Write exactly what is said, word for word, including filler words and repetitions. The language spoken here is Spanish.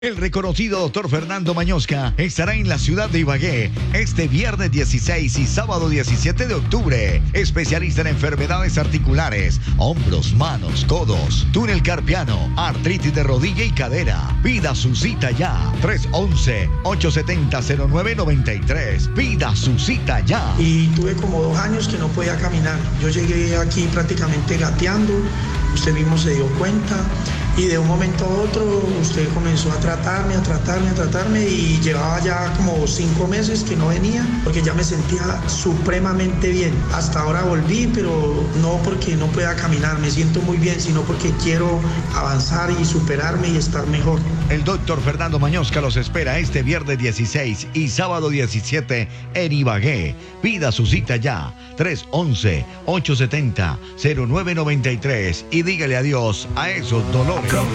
El reconocido doctor Fernando Mañosca estará en la ciudad de Ibagué este viernes dieciséis y sábado diecisiete de octubre. Especialista en enfermedades articulares, hombros, manos, codos, túnel carpiano, artritis de rodilla y cadera. Pida su cita ya. tres once, ocho setenta, cero nueve noventa y tres. Pida su cita ya. Y tuve como dos años que no podía caminar. Yo llegué aquí prácticamente gateando. Usted mismo se dio cuenta. Y de un momento a otro usted comenzó a tratarme, a tratarme, a tratarme y llevaba ya como cinco meses que no venía porque ya me sentía supremamente bien. Hasta ahora volví, pero no porque no pueda caminar, me siento muy bien, sino porque quiero avanzar y superarme y estar mejor. El doctor Fernando Mañosca los espera este viernes dieciséis y sábado diecisiete en Ibagué. Pida su cita ya, tres once, ocho setenta, cero nueve noventa y tres y dígale adiós a esos dolores.